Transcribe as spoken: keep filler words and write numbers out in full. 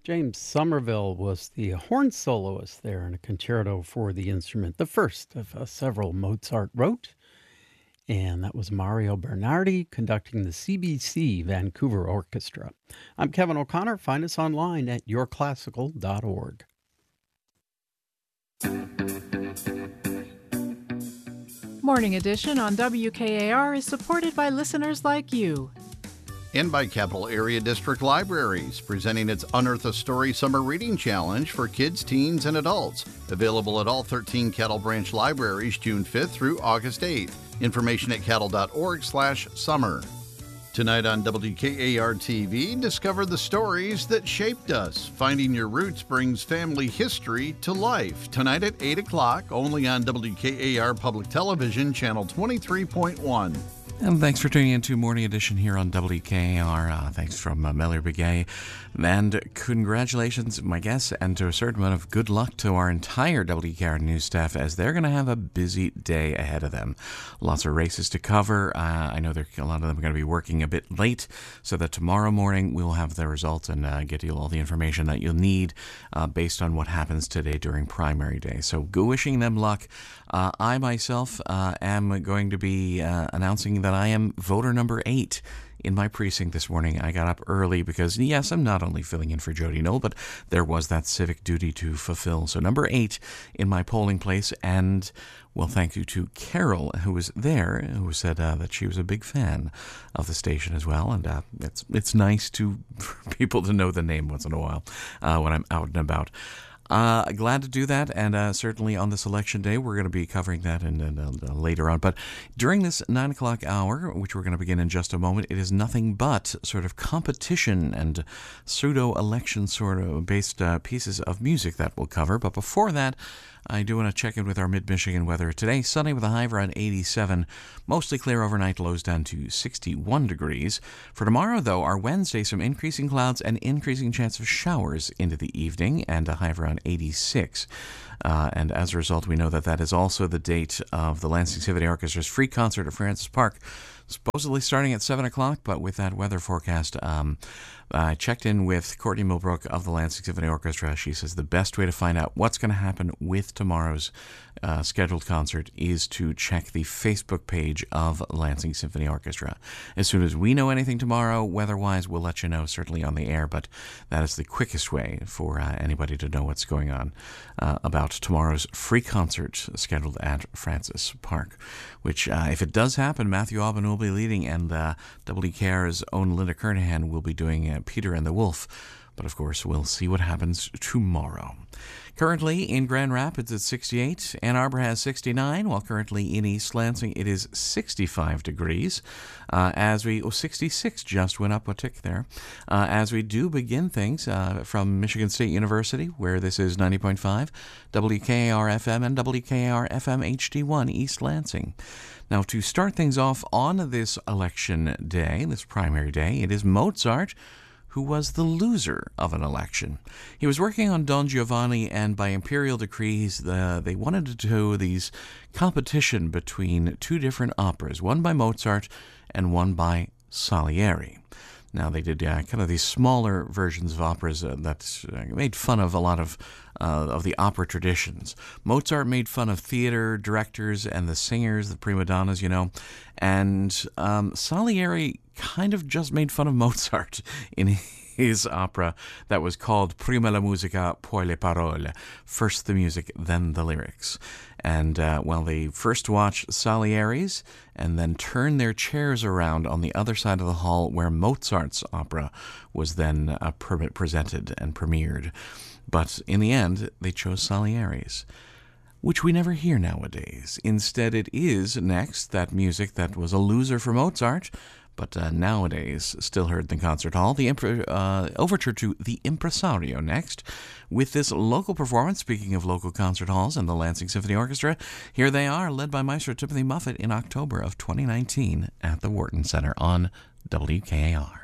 James Somerville was the horn soloist there in a concerto for the instrument, the first of uh, several Mozart wrote. And that was Mario Bernardi conducting the C B C Vancouver Orchestra. I'm Kevin O'Connor. Find us online at your classical dot org. Morning Edition on W K A R is supported by listeners like you. And by Capital Area District Libraries, presenting its Unearth a Story Summer Reading Challenge for kids, teens, and adults. Available at all thirteen Cattle Branch libraries June fifth through August eighth. Information at cattle dot org slash summer. Tonight on W K A R T V, discover the stories that shaped us. Finding Your Roots brings family history to life. Tonight at eight o'clock, only on W K A R Public Television, Channel twenty-three point one. And thanks for tuning in to Morning Edition here on W K A R. Uh, thanks from uh, Miller Begay. And congratulations, my guess, and to a certain amount of good luck to our entire W K A R news staff as they're going to have a busy day ahead of them. Lots of races to cover. Uh, I know a lot of them are going to be working a bit late, so that tomorrow morning we'll have the results and uh, get you all the information that you'll need uh, based on what happens today during primary day. So go wishing them luck. Uh, I myself uh, am going to be uh, announcing that I am voter number eight in my precinct this morning. I got up early because, yes, I'm not only filling in for Jody Knoll, but there was that civic duty to fulfill. So number eight in my polling place, and, well, thank you to Carol, who was there, who said uh, that she was a big fan of the station as well, and uh, it's it's nice to for people to know the name once in a while uh, when I'm out and about. Uh, glad to do that, and uh, certainly on this election day, we're going to be covering that and, and uh, later on. But during this nine o'clock hour, which we're going to begin in just a moment, it is nothing but sort of competition and pseudo-election sort of based uh, pieces of music that we'll cover. But before that, I do want to check in with our mid-Michigan weather. Today, sunny with a high around eighty-seven. Mostly clear overnight, lows down to sixty-one degrees. For tomorrow, though, our Wednesday, some increasing clouds and increasing chance of showers into the evening, and a high of around eighty-six. Uh, and as a result, we know that that is also the date of the Lansing Symphony Orchestra's free concert at Francis Park, supposedly starting at seven o'clock, but with that weather forecast, um, I checked in with Courtney Milbrook of the Lansing Symphony Orchestra. She says the best way to find out what's going to happen with tomorrow's uh, scheduled concert is to check the Facebook page of Lansing Symphony Orchestra. As soon as we know anything tomorrow, weather-wise, we'll let you know, certainly on the air, but that is the quickest way for uh, anybody to know what's going on uh, about tomorrow's free concert scheduled at Francis Park, which, uh, if it does happen, Matthew Aubin will be leading, and uh, W K A R's own Linda Kernahan will be doing uh, Peter and the Wolf. But of course, we'll see what happens tomorrow. Currently in Grand Rapids, it's sixty-eight. Ann Arbor has sixty-nine, while currently in East Lansing, it is sixty-five degrees. Uh, as we, oh, sixty-six just went up a tick there. Uh, as we do begin things uh, from Michigan State University, where this is ninety point five, W K A R F M and W K A R F M H D one East Lansing. Now, to start things off on this election day, this primary day, it is Mozart who was the loser of an election. He was working on Don Giovanni, and by imperial decrees, the, they wanted to do these competition between two different operas, one by Mozart and one by Salieri. Now, they did uh, kind of these smaller versions of operas uh, that uh, made fun of a lot of uh, of the opera traditions. Mozart made fun of theater directors and the singers, the prima donnas, you know, and um, Salieri kind of just made fun of Mozart in his opera that was called Prima la musica, poi le parole. First the music, then the lyrics. And, uh, well, they first watched Salieri's and then turned their chairs around on the other side of the hall where Mozart's opera was then uh, pre- presented and premiered. But in the end, they chose Salieri's, which we never hear nowadays. Instead, it is next that music that was a loser for Mozart, but uh, nowadays still heard in the concert hall. The impre- uh, overture to The Impresario next, with this local performance. Speaking of local concert halls and the Lansing Symphony Orchestra, here they are, led by Maestro Timothy Muffet in October of twenty nineteen at the Wharton Center on W K A R.